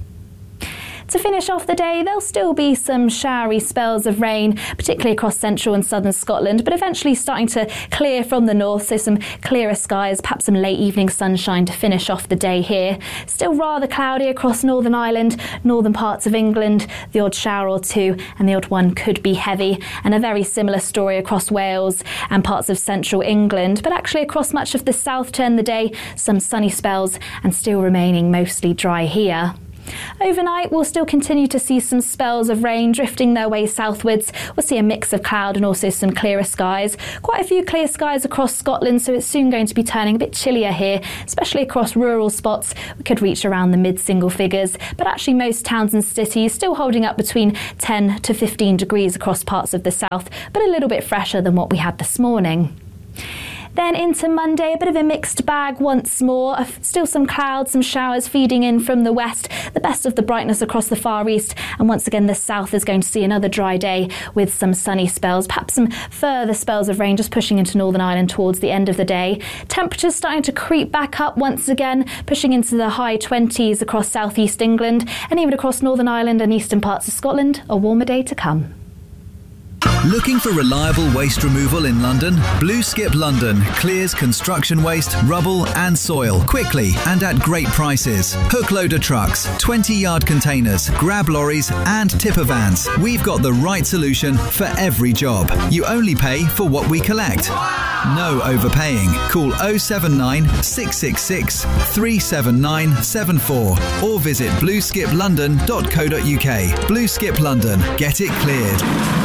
To finish off the day, there'll still be some showery spells of rain, particularly across central and southern Scotland, but eventually starting to clear from the north, so some clearer skies, perhaps some late evening sunshine to finish off the day here. Still rather cloudy across Northern Ireland, northern parts of England, the odd shower or two, and the odd one could be heavy, and a very similar story across Wales and parts of central England, but actually across much of the south turn the day, some sunny spells and still remaining mostly dry here. Overnight, we'll still continue to see some spells of rain drifting their way southwards. We'll see a mix of cloud and also some clearer skies. Quite a few clear skies across Scotland, so it's soon going to be turning a bit chillier here, especially across rural spots. We could reach around the mid-single figures, but actually most towns and cities still holding up between ten to fifteen degrees across parts of the south, but a little bit fresher than what we had this morning. Then into Monday, a bit of a mixed bag once more. Still some clouds, some showers feeding in from the west, the best of the brightness across the far east. And once again, the south is going to see another dry day with some sunny spells, perhaps some further spells of rain just pushing into Northern Ireland towards the end of the day. Temperatures starting to creep back up once again, pushing into the high twenties across southeast England and even across Northern Ireland and eastern parts of Scotland. A warmer day to come. Looking for reliable waste removal in London? Blue Skip London clears construction waste, rubble and soil quickly and at great prices. Hook loader trucks, twenty yard containers, grab lorries and tipper vans. We've got the right solution for every job. You only pay for what we collect. No overpaying. Call oh seven nine, six six six, three seven nine seven four or visit blue skip london dot co dot uk. Blue Skip London. Get it cleared.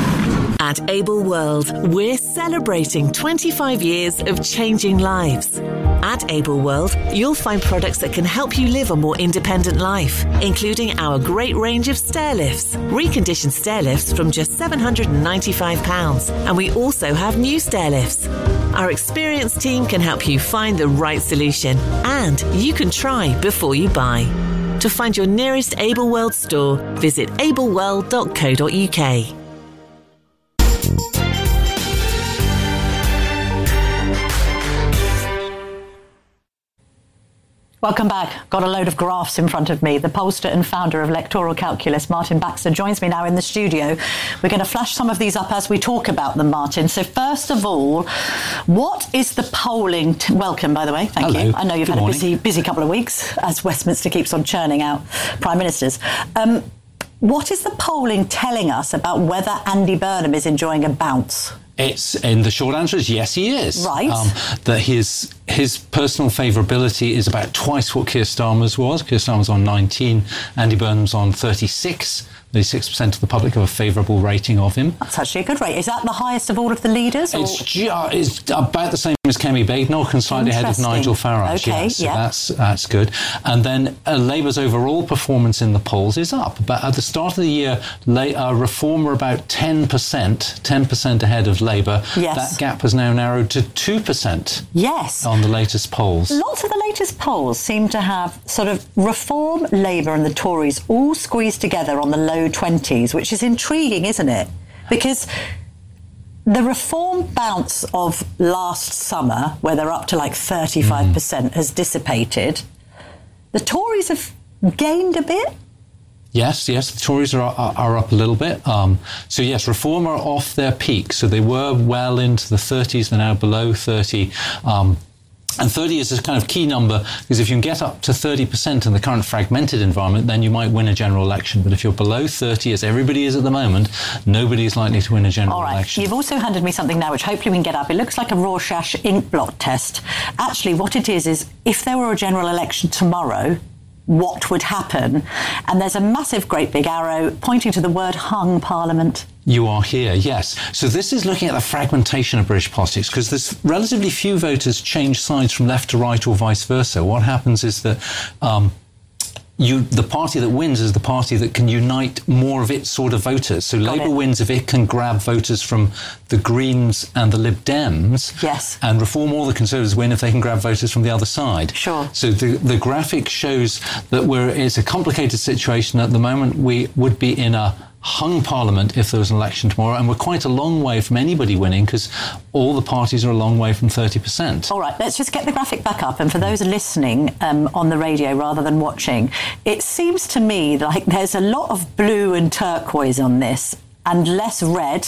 At Able World, we're celebrating twenty-five years of changing lives. At Able World, you'll find products that can help you live a more independent life, including our great range of stair lifts, reconditioned stair lifts from just seven hundred ninety-five pounds, and we also have new stair lifts. Our experienced team can help you find the right solution, and you can try before you buy. To find your nearest Able World store, visit able world dot co dot uk. Welcome back. Got a load of graphs in front of me. The pollster and founder of Electoral Calculus, Martin Baxter, joins me now in the studio. We're going to flash some of these up as we talk about them, Martin. So first of all, what is the polling... T- Welcome, by the way. Thank Hello. you. I know you've Good had morning. a busy, busy couple of weeks as Westminster keeps on churning out prime ministers. Um, what is the polling telling us about whether Andy Burnham is enjoying a bounce? It's and the short answer is yes, he is. Right. Um, that his his personal favourability is about twice what Keir Starmer's was. Keir Starmer's on nineteen, Andy Burnham's on thirty-six. thirty-six percent of the public have a favourable rating of him. That's actually a good rate. Is that the highest of all of the leaders? Or? It's, ju- it's about the same as Kemi Badenoch and slightly ahead of Nigel Farage. Okay, yeah, so yeah. that's that's good. And then uh, Labour's overall performance in the polls is up. But at the start of the year, La- uh, Reform were about ten percent, ten percent ahead of Labour. Yes. That gap has now narrowed to two percent. Yes. On the latest polls. Lots of the latest polls seem to have sort of Reform, Labour and the Tories all squeezed together on the low twenties, which is intriguing, isn't it? Because the Reform bounce of last summer, where they're up to like thirty-five percent, mm. has dissipated. The Tories have gained a bit. Yes, yes, the Tories are, are, are up a little bit. Um, so yes, Reform are off their peak. So they were well into the thirties, they're now below thirty. Um, and thirty is a kind of key number, because if you can get up to thirty percent in the current fragmented environment, then you might win a general election. But if you're below thirty, as everybody is at the moment, nobody is likely to win a general All right. election. You've also handed me something now, which hopefully we can get up. It looks like a Rorschach ink blot test. Actually, what it is, is if there were a general election tomorrow, what would happen? And there's a massive, great big arrow pointing to the word hung Parliament. You are here, yes. So this is looking at the fragmentation of British politics, because there's relatively few voters change sides from left to right or vice versa. What happens is that um, you, the party that wins is the party that can unite more of its sort of voters. So Got Labour it. wins if it can grab voters from the Greens and the Lib Dems. Yes. And Reform or the Conservatives win if they can grab voters from the other side. Sure. So the, the graphic shows that we're, it's a complicated situation. At the moment, we would be in a hung Parliament if there was an election tomorrow, and we're quite a long way from anybody winning because all the parties are a long way from thirty percent. All right, let's just get the graphic back up. And for those listening um, on the radio rather than watching, it seems to me like there's a lot of blue and turquoise on this and less red.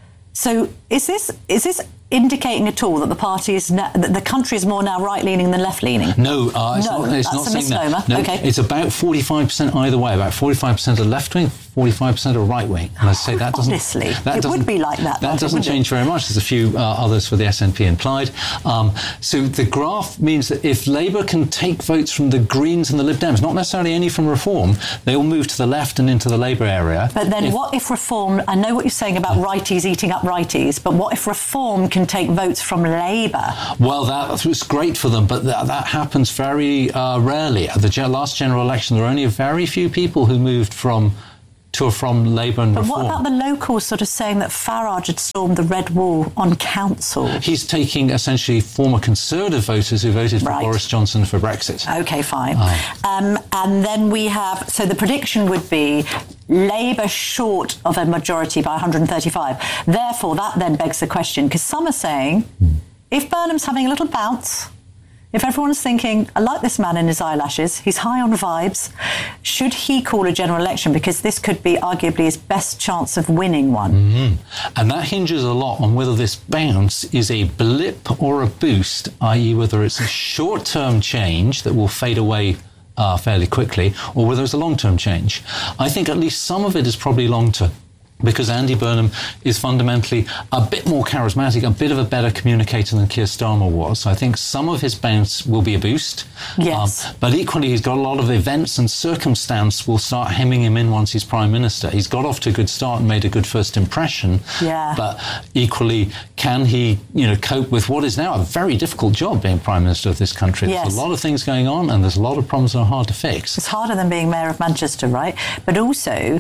So is this is this indicating at all that the party is na- that the country is more now right-leaning than left-leaning? No, uh, it's no, not. It's that's not a saying misnomer. that. No, okay. It's about forty-five percent either way. About forty-five percent are left-wing, forty-five percent are right-wing. And I say that doesn't. Honestly, that it doesn't, would be like that. That doesn't it, change very much. There's a few uh, others for the S N P implied. Um, so the graph means that if Labour can take votes from the Greens and the Lib Dems, not necessarily any from Reform, they will move to the left and into the Labour area. But then if, what if Reform, I know what you're saying about righties eating up righties, but what if Reform can take votes from Labour? Well, that was great for them, but that, that happens very uh, rarely. At the ge- last general election, there were only a very few people who moved from to or from Labour and but Reform. But what about the locals sort of saying that Farage had stormed the Red Wall on council? He's taking essentially former Conservative voters who voted for right. Boris Johnson for Brexit. OK, fine. Oh. Um, and then we have... So the prediction would be Labour short of a majority by one hundred thirty-five. Therefore, that then begs the question, because some are saying, hmm. if Burnham's having a little bounce... If everyone's thinking, I like this man in his eyelashes, he's high on vibes, should he call a general election? Because this could be arguably his best chance of winning one. Mm-hmm. And that hinges a lot on whether this bounce is a blip or a boost, that is whether it's a short-term change that will fade away uh, fairly quickly, or whether it's a long-term change. I think at least some of it is probably long-term, because Andy Burnham is fundamentally a bit more charismatic, a bit of a better communicator than Keir Starmer was. So I think some of his bounce will be a boost. Yes. Um, but equally, he's got a lot of events and circumstance will start hemming him in once he's Prime Minister. He's got off to a good start and made a good first impression. Yeah. But equally, can he, you know, cope with what is now a very difficult job being Prime Minister of this country? Yes. There's a lot of things going on and there's a lot of problems that are hard to fix. It's harder than being Mayor of Manchester, right? But also...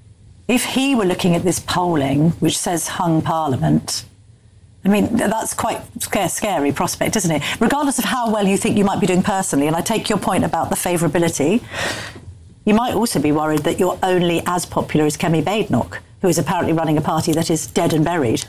if he were looking at this polling, which says hung Parliament, I mean, that's quite a scary prospect, isn't it? Regardless of how well you think you might be doing personally, and I take your point about the favourability, you might also be worried that you're only as popular as Kemi Badenoch, who is apparently running a party that is dead and buried.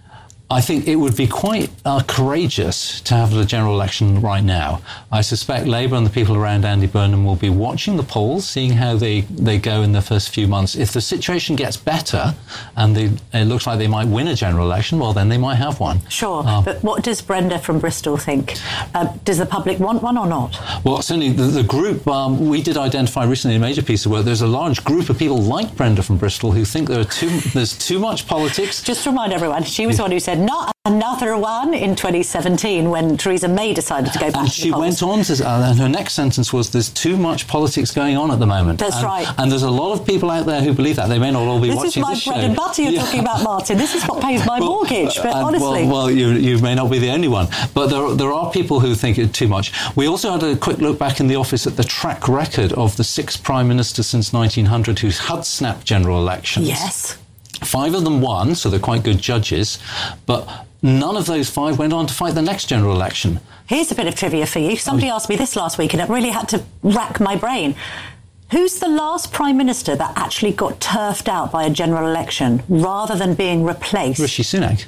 I think it would be quite uh, courageous to have the general election right now. I suspect Labour and the people around Andy Burnham will be watching the polls, seeing how they, they go in the first few months. If the situation gets better and they, it looks like they might win a general election, well, then they might have one. Sure, um, but what does Brenda from Bristol think? Uh, does the public want one or not? Well, certainly the, the group, um, we did identify recently in a major piece of work, there's a large group of people like Brenda from Bristol who think there are too, there's too much politics. Just to remind everyone, she was the one who said, not another one in twenty seventeen when Theresa May decided to go back and to she the polls. went on to, uh, and her next sentence was, there's too much politics going on at the moment. That's and, right. And there's a lot of people out there who believe that. They may not all be this watching this this show. This is my bread and butter you're yeah. talking about, Martin. This is what pays my well, mortgage, but and, honestly... Well, well you, you may not be the only one, but there, there are people who think it's too much. We also had a quick look back in the office at the track record of the six Prime Ministers since nineteen hundred who had snapped general elections. Yes. Five of them won, so they're quite good judges, but none of those five went on to fight the next general election. Here's a bit of trivia for you. Somebody oh. asked me this last week and it really had to rack my brain. Who's the last Prime Minister that actually got turfed out by a general election rather than being replaced? Rishi Sunak.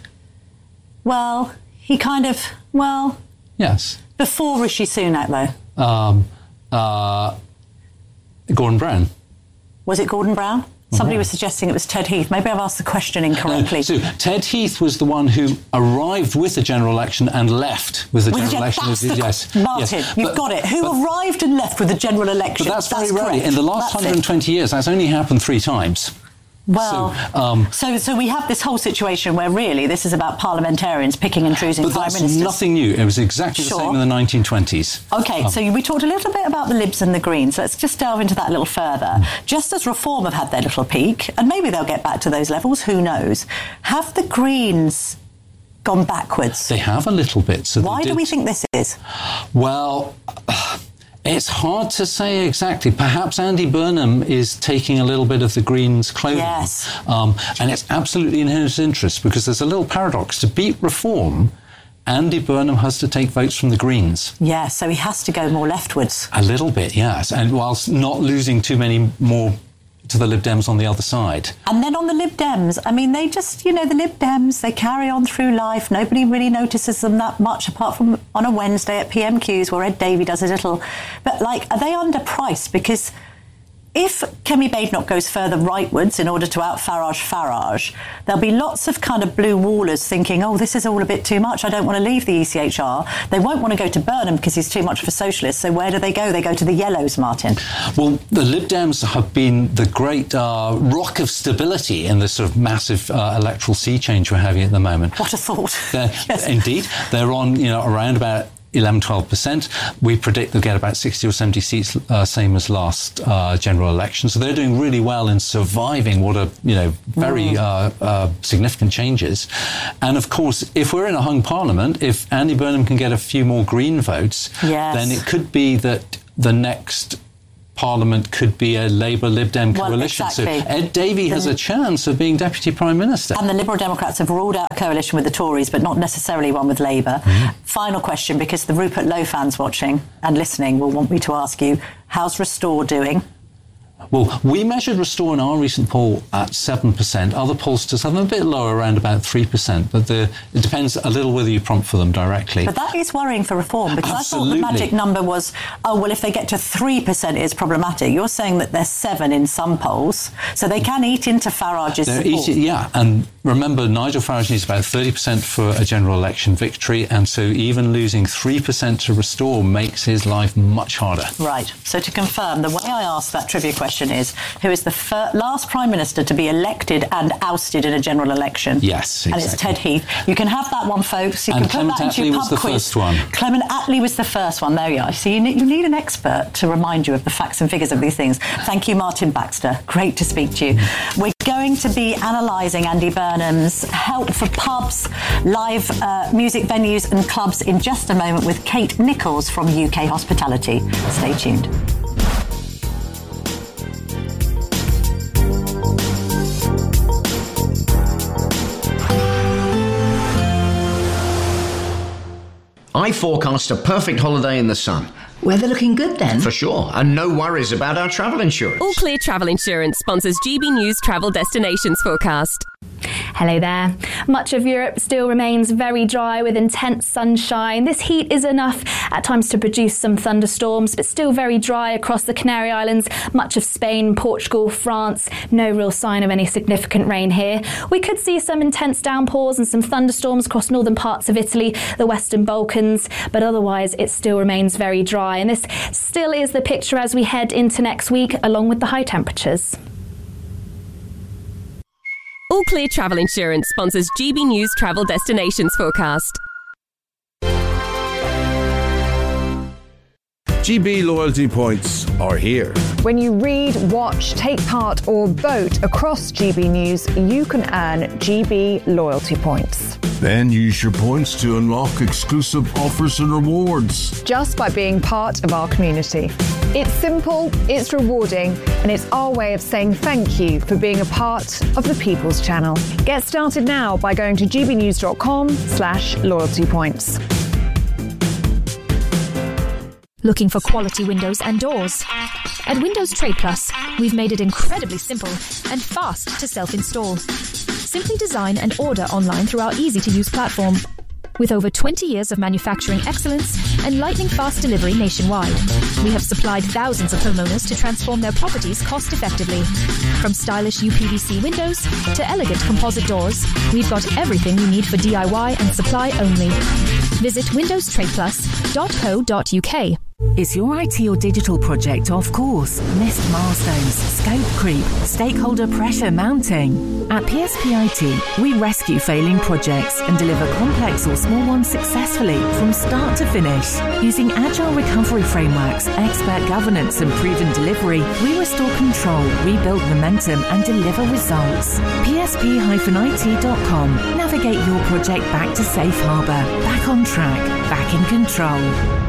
Well, he kind of, well... Yes. Before Rishi Sunak, though. Um, uh, Gordon Brown. Was it Gordon Brown? Somebody was suggesting it was Ted Heath. Maybe I've asked the question incorrectly. Uh, so Ted Heath was the one who arrived with the general election and left with the with general the, election. That's the, yes, Martin, yes. you've but, got it. Who but, arrived and left with the general election? But that's, that's very rare. In the last that's one hundred twenty it. years, that's only happened three times. Well, so, um, so so we have this whole situation where really this is about parliamentarians picking and choosing but prime that's ministers. Nothing new. It was exactly sure. the same in the nineteen twenties. OK, um, so we talked a little bit about the Libs and the Greens. Let's just delve into that a little further. Mm. Just as Reform have had their little peak, and maybe they'll get back to those levels, who knows, have the Greens gone backwards? They have a little bit. So why do we think this is? Well... Uh, It's hard to say exactly. Perhaps Andy Burnham is taking a little bit of the Greens' clothing. Yes. Um, and it's absolutely in his interest because there's a little paradox. To beat Reform, Andy Burnham has to take votes from the Greens. Yeah, so he has to go more leftwards. A little bit, yes. And whilst not losing too many more to the Lib Dems on the other side. And then on the Lib Dems, I mean, they just, you know, the Lib Dems, they carry on through life. Nobody really notices them that much, apart from on a Wednesday at P M Qs where Ed Davey does a little. But, like, are they underpriced? Because if Kemi Badenoch goes further rightwards in order to out Farage Farage, there'll be lots of kind of blue wallers thinking, oh, this is all a bit too much, I don't want to leave the E C H R. They won't want to go to Burnham because he's too much of a socialist. So where do they go? They go to the Yellows, Martin. Well, the Lib Dems have been the great uh, rock of stability in this sort of massive uh, electoral sea change we're having at the moment. What a thought. Yes. Indeed. They're on, you know, around about eleven, twelve percent. We predict they'll get about sixty or seventy seats, uh, same as last uh, general election. So they're doing really well in surviving what are, you know, very mm. uh, uh, significant changes. And of course, if we're in a hung parliament, if Andy Burnham can get a few more Green votes, yes. then it could be that the next Parliament could be a Labour Lib Dem well, coalition. Exactly. So Ed Davey has a chance of being Deputy Prime Minister. And the Liberal Democrats have ruled out a coalition with the Tories, but not necessarily one with Labour. Mm-hmm. Final question, because the Rupert Lowe fans watching and listening will want me to ask you, how's Restore doing? Well, we measured Restore in our recent poll at seven percent. Other pollsters have them a bit lower, around about three percent. But the, it depends a little whether you prompt for them directly. But that is worrying for Reform, because Absolutely. I thought the magic number was, oh, well, if they get to three percent, it's problematic. You're saying that they're seven in some polls, so they can eat into Farage's they're support. Eating, yeah, and remember, Nigel Farage needs about thirty percent for a general election victory, and so even losing three percent to Restore makes his life much harder. Right. So to confirm, the way I asked that trivia question is, who is the fir- last Prime Minister to be elected and ousted in a general election? Yes, exactly. And it's Ted Heath. You can have that one, folks. You and can Clement put that into Attlee your was pub the quiz. first one. Clement Attlee was the first one. There you are. So you need, you need an expert to remind you of the facts and figures of these things. Thank you, Martin Baxter. Great to speak to you. We're going to be analysing Andy Burnham's help for pubs, live uh, music venues and clubs in just a moment with Kate Nichols from U K Hospitality. Stay tuned. I forecast a perfect holiday in the sun. Weather looking good then? For sure, and no worries about our travel insurance. All Clear Travel Insurance sponsors G B News Travel Destinations Forecast. Hello there. Much of Europe still remains very dry with intense sunshine. This heat is enough at times to produce some thunderstorms, but still very dry across the Canary Islands, much of Spain, Portugal, France. No real sign of any significant rain here. We could see some intense downpours and some thunderstorms across northern parts of Italy, the Western Balkans, but otherwise it still remains very dry. And this still is the picture as we head into next week, along with the high temperatures. All Clear Travel Insurance sponsors G B News Travel Destinations Forecast. G B loyalty points are here. When you read, watch, take part or vote across G B News, you can earn G B loyalty points. Then use your points to unlock exclusive offers and rewards. Just by being part of our community. It's simple, it's rewarding, and it's our way of saying thank you for being a part of the People's Channel. Get started now by going to gbnews.com slash loyalty points. Looking for quality windows and doors? At Windows Trade Plus, we've made it incredibly simple and fast to self-install. Simply design and order online through our easy-to-use platform. With over twenty years of manufacturing excellence and lightning-fast delivery nationwide, we have supplied thousands of homeowners to transform their properties cost-effectively. From stylish U P V C windows to elegant composite doors, we've got everything you need for D I Y and supply only. Visit windows trade plus dot co dot U K. Is your I T or digital project off course? Missed milestones, scope creep, stakeholder pressure mounting? At P S P I T, we rescue failing projects and deliver complex or small ones successfully from start to finish. Using agile recovery frameworks, expert governance and proven delivery, we restore control, rebuild momentum and deliver results. P S P I T dot com. Navigate your project back to safe harbour, back on track, back in control.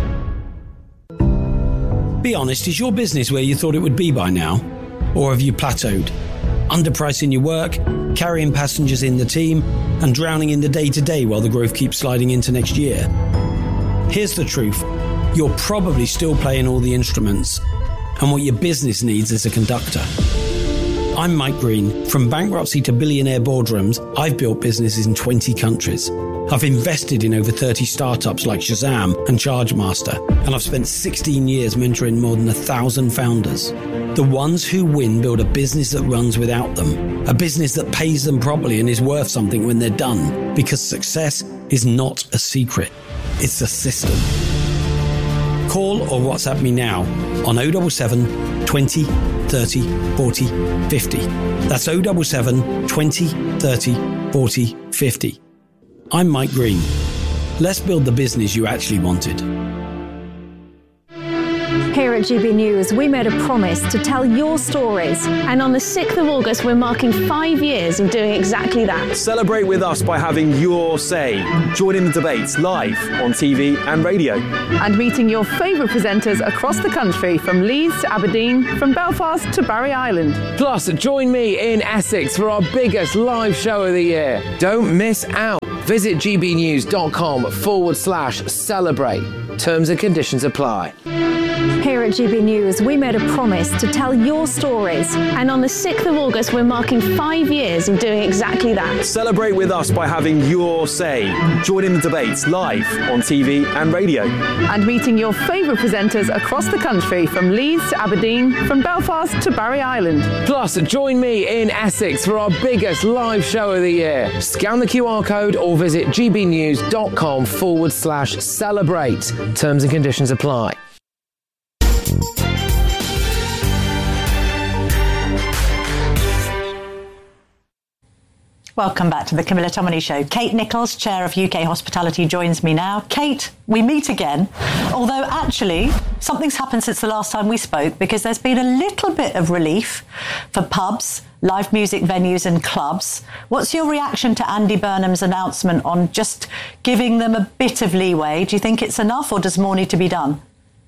Be honest, is your business where you thought it would be by now? Or have you plateaued? Underpricing your work, carrying passengers in the team, and drowning in the day-to-day while the growth keeps sliding into next year? Here's the truth. You're probably still playing all the instruments, and what your business needs is a conductor. I'm Mike Green. From bankruptcy to billionaire boardrooms, I've built businesses in twenty countries. I've invested in over thirty startups like Shazam and Chargemaster, and I've spent sixteen years mentoring more than a thousand founders. The ones who win build a business that runs without them, a business that pays them properly and is worth something when they're done, because success is not a secret, it's a system. Call or WhatsApp me now on oh seven seven, twenty, thirty, forty, fifty. That's oh seven seven, twenty, thirty, forty, fifty. I'm Mike Green. Let's build the business you actually wanted. Here at G B News, we made a promise to tell your stories. And on the sixth of August, we're marking five years of doing exactly that. Celebrate with us by having your say. Join in the debates live on T V and radio. And meeting your favourite presenters across the country, from Leeds to Aberdeen, from Belfast to Barry Island. Plus, join me in Essex for our biggest live show of the year. Don't miss out. Visit gbnews.com forward slash celebrate. Terms and conditions apply. Here at G B News, we made a promise to tell your stories. And on the sixth of August, we're marking five years of doing exactly that. Celebrate with us by having your say. Join in the debates live on T V and radio. And meeting your favourite presenters across the country, from Leeds to Aberdeen, from Belfast to Barry Island. Plus, join me in Essex for our biggest live show of the year. Scan the Q R code or visit gbnews.com forward slash celebrate. Terms and conditions apply. Welcome back to the Camilla Tominey Show. Kate Nichols, Chair of U K Hospitality, joins me now. Kate, we meet again, although actually something's happened since the last time we spoke, because there's been a little bit of relief for pubs, live music venues and clubs. What's your reaction to Andy Burnham's announcement on just giving them a bit of leeway? Do you think it's enough, or does more need to be done?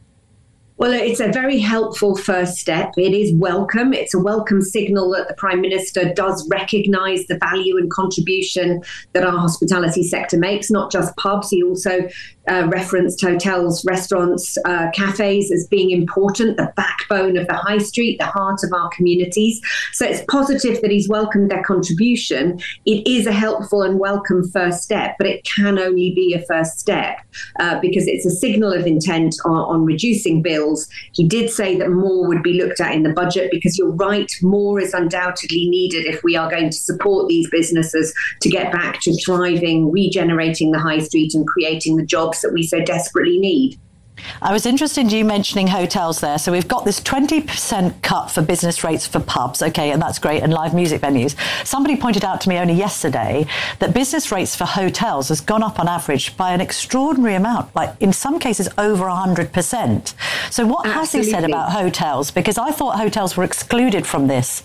Well, it's a very helpful first step. It is welcome. It's a welcome signal that the Prime Minister does recognise the value and contribution that our hospitality sector makes, not just pubs. He also uh, referenced hotels, restaurants, uh, cafes as being important, the backbone of the high street, the heart of our communities. So it's positive that he's welcomed their contribution. It is a helpful and welcome first step, but it can only be a first step uh, because it's a signal of intent on, on reducing bills. He did say that more would be looked at in the budget, because you're right, more is undoubtedly needed if we are going to support these businesses to get back to thriving, regenerating the high street and creating the jobs that we so desperately need. I was interested in you mentioning hotels there. So we've got this twenty percent cut for business rates for pubs, OK, and that's great, and live music venues. Somebody pointed out to me only yesterday that business rates for hotels has gone up on average by an extraordinary amount, like in some cases over one hundred percent. So what Absolutely. has he said about hotels? Because I thought hotels were excluded from this.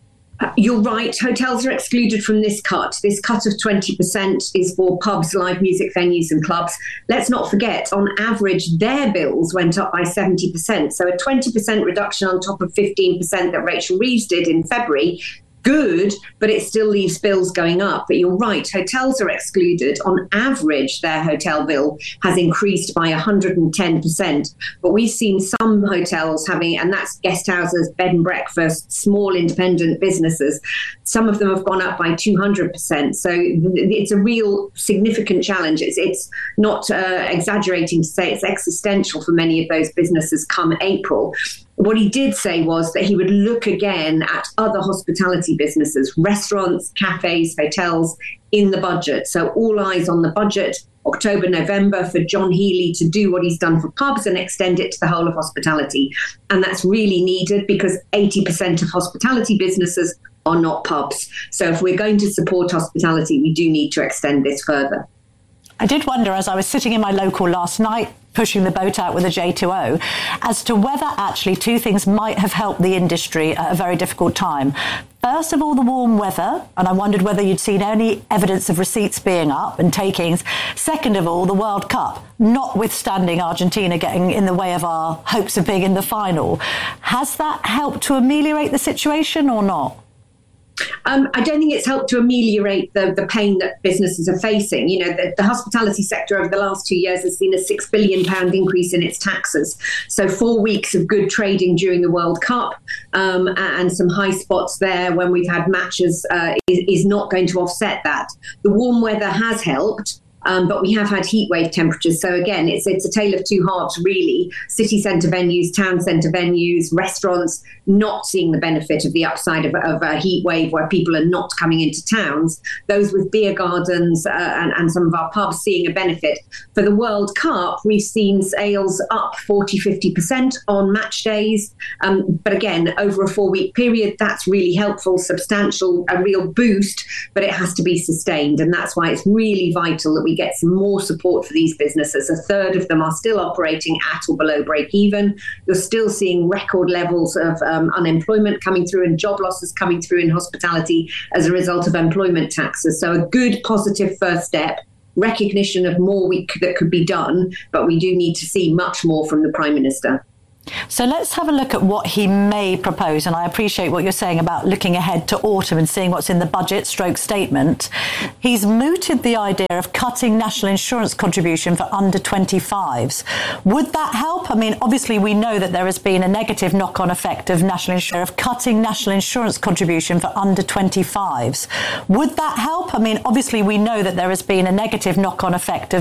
You're right. Hotels are excluded from this cut. This cut of twenty percent is for pubs, live music venues and clubs. Let's not forget, on average, their bills went up by seventy percent. So a twenty percent reduction on top of fifteen percent that Rachel Reeves did in February. Good, but it still leaves bills going up. But you're right, hotels are excluded. On average, their hotel bill has increased by one hundred ten percent. But we've seen some hotels having, and that's guest houses, bed and breakfast, small independent businesses. Some of them have gone up by two hundred percent. So it's a real significant challenge. It's, it's not uh, exaggerating to say it's existential for many of those businesses come April. What he did say was that he would look again at other hospitality businesses, restaurants, cafes, hotels in the budget. So all eyes on the budget, October, November, for John Healey to do what he's done for pubs and extend it to the whole of hospitality. And that's really needed because eighty percent of hospitality businesses are not pubs. So if we're going to support hospitality, we do need to extend this further. I did wonder, as I was sitting in my local last night, pushing the boat out with a J two O, as to whether actually two things might have helped the industry at a very difficult time. First of all, the warm weather, and I wondered whether you'd seen any evidence of receipts being up and takings. Second of all, the World Cup, notwithstanding Argentina getting in the way of our hopes of being in the final. Has that helped to ameliorate the situation or not? Um, I don't think it's helped to ameliorate the, the pain that businesses are facing. You know, the, the hospitality sector over the last two years has seen a six billion pounds increase in its taxes. So four weeks of good trading during the World Cup um, and some high spots there when we've had matches uh, is, is not going to offset that. The warm weather has helped. Um, but we have had heat wave temperatures. So again, it's it's a tale of two halves, really. City centre venues, town centre venues, restaurants not seeing the benefit of the upside of, of a heat wave where people are not coming into towns. Those with beer gardens uh, and, and some of our pubs seeing a benefit. For the World Cup, we've seen sales up forty, fifty percent on match days. Um, but again, over a four-week period, that's really helpful, substantial, a real boost, but it has to be sustained. And that's why it's really vital that we get some more support for these businesses. A third of them are still operating at or below break even. You're still seeing record levels of um, unemployment coming through and job losses coming through in hospitality as a result of employment taxes. So a good positive first step, recognition of more we, that could be done, but we do need to see much more from the Prime Minister. So let's have a look at what he may propose. And I appreciate what you're saying about looking ahead to autumn and seeing what's in the budget stroke statement. He's mooted the idea of cutting national insurance contribution for under twenty-fives. Would that help? I mean, obviously, we know that there has been a negative knock-on effect of national insurance, of cutting national insurance contribution for under twenty-fives. Would that help? I mean, obviously, we know that there has been a negative knock-on effect of